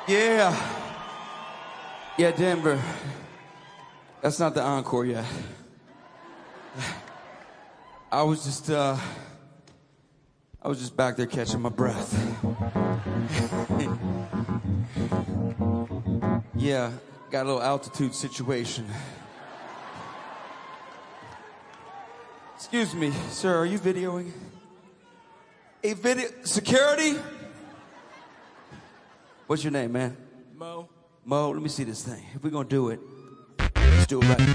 Yeah. Yeah, Denver. That's not the encore yet. I was just back there catching my breath. Yeah, got a little altitude situation. Excuse me, sir, are you videoing? Security? What's your name, man? Mo. Mo, let me see this thing. If we're gonna do it, let's do it right.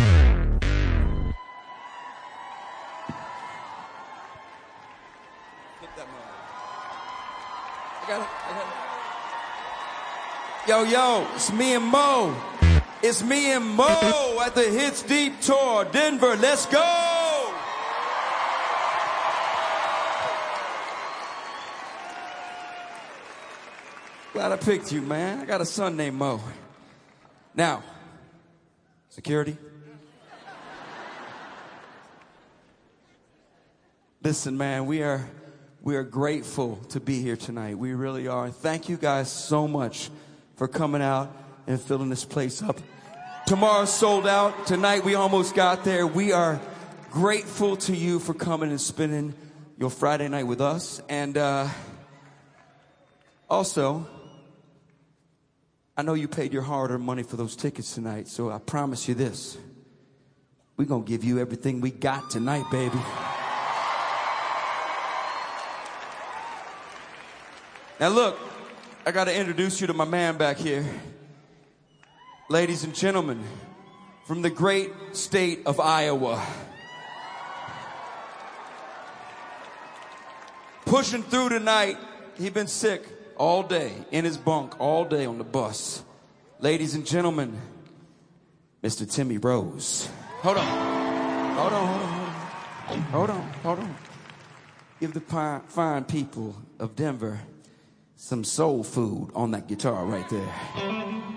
Hit that Mo. I got it. Yo, it's me and Mo. It's me and Mo at the Hits Deep Tour. Denver, let's go! Glad I picked you, man. I got a son named Mo. Now, security. Listen, man, we are grateful to be here tonight. We really are. Thank you guys so much for coming out and filling this place up. Tomorrow's sold out. Tonight we almost got there. We are grateful to you for coming and spending your Friday night with us. And also, I know you paid your hard-earned money for those tickets tonight, so I promise you this. We're going to give you everything we got tonight, baby. Now look, I got to introduce you to my man back here. Ladies and gentlemen, from the great state of Iowa. Pushing through tonight, he been sick all day, in his bunk, all day on the bus. Ladies and gentlemen, Mr. Timmy Rose. Hold on. Give the fine people of Denver some soul food on that guitar right there.